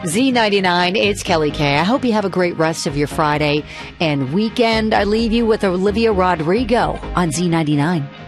Z99, it's Kelly Kay. I hope you have a great rest of your Friday and weekend. I leave you with Olivia Rodrigo on Z99.